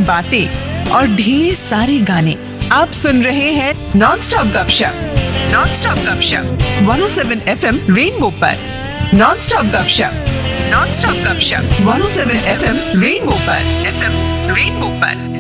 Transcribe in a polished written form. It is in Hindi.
बातें और ढेर सारे गाने। आप सुन रहे हैं नॉन स्टॉप गपशप। नॉन स्टॉप गपशप 107 FM रेनबो पर। नॉन स्टॉप गपशप, नॉन स्टॉप गपशप 107 FM रेनबो पर।